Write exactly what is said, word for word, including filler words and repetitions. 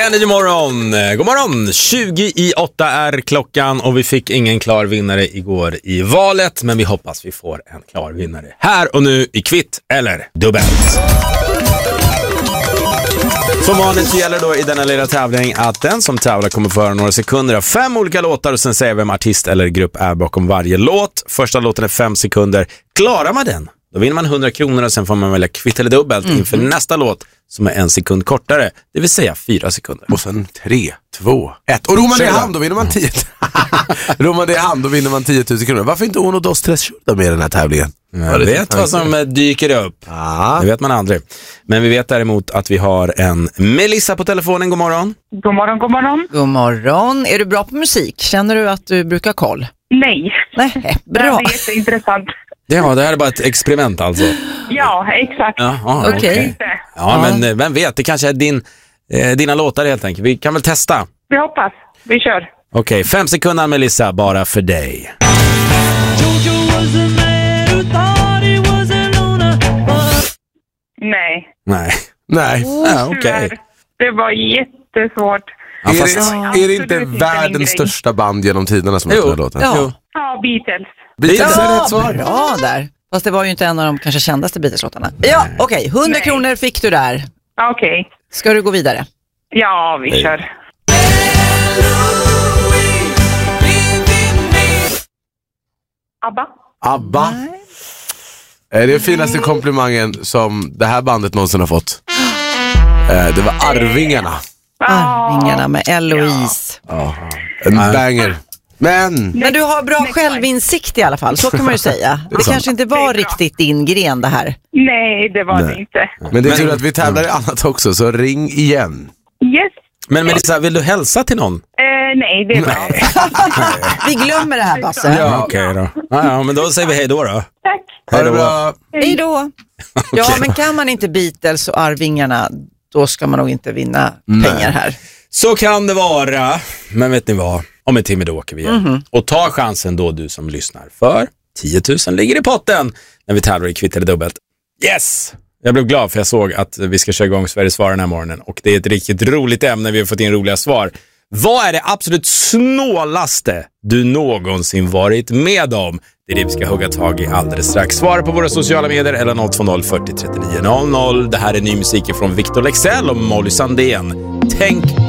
Energy morgon. God morgon. tjugo i åtta är klockan och vi fick ingen klar vinnare igår i valet, men vi hoppas vi får en klar vinnare här och nu i Kvitt eller Dubbelt. Som vanligt gäller då i denna lilla tävling att den som tävlar kommer föra några sekunder av fem olika låtar och sen säger vem artist eller grupp är bakom varje låt. Första låten är fem sekunder. Klarar man den, då vinner man hundra kronor och sen får man välja Kvitt eller Dubbelt mm. inför nästa låt som är en sekund kortare, det vill säga fyra sekunder. Och sen tre, två, ett. Och ror man det i hand, då vinner man tio. Ror man det i hand, då vinner man tio tusen kronor. Varför inte Uno, dos, tres, tjugo med den här tävlingen? Jag vet vad som dyker upp. Ah. Det vet man aldrig. Men vi vet däremot att vi har en Melissa på telefonen. God morgon. God morgon, god morgon. God morgon. Är du bra på musik? Känner du att du brukar koll? Nej. Nej, bra. Det är jätteintressant. Ja, det här är bara ett experiment alltså. Ja, exakt. Ja, okej. Okay. Ja, ja, men vem vet, det kanske är din, eh, dina låtar helt enkelt. Vi kan väl testa. Vi hoppas. Vi kör. Okej, okay, fem sekunder Melissa, bara för dig. Nej. Nej. Nej. Oh, ja, okej. Okay. Det var jättesvårt. Ja, fast, är, det, är det inte världens största band genom tiderna som har den här låten? Ja. Jo. Ja, Beatles. Beatles ja, är rätt svar. Bra där. Fast det var ju inte en av de kanske kändaste Beatles-låtarna. Ja, okej. Okay. hundra Nej. kronor fick du där. Okej. Okay. Ska du gå vidare? Ja, vi Nej. kör. Abba. Abba. Nej. Det är den finaste komplimangen som det här bandet någonsin har fått. Det var Arvingarna. Arvingarna med Eloise. Ja. En banger. Men... Men du har bra självinsikt i alla fall, så kan man ju säga. Det, det kanske inte var riktigt din gren det här. Nej, det var Nej. det inte. Men det är tur att vi tävlar i annat också, så ring igen. Yes. Men Melissa, vill du hälsa till någon? Uh, nej, det är bra. Vi glömmer det här, Basse. Ja, okej okay, då. Ja, ja, men då säger vi hej då då. Tack. Hej då. Hej då. Ja, okay. Men kan man inte Beatles och Arvingarna, då ska man nog inte vinna Nej. pengar här. Så kan det vara. Men vet ni vad? Om en timme då åker vi igen. Mm-hmm. Och ta chansen då du som lyssnar. För tio tusen ligger i potten när vi tävlar i Kvitt eller Dubbelt. Yes! Jag blev glad för jag såg att vi ska köra igång Sveriges svar den här morgonen. Och det är ett riktigt roligt ämne, vi har fått in roliga svar. Vad är det absolut snålaste du någonsin varit med om? Det är det vi ska hugga tag i alldeles strax. Svara på våra sociala medier eller noll två noll fyrtio trettionio noll noll. Det här är ny musik från Victor Lexell och Molly Sandén. Tänk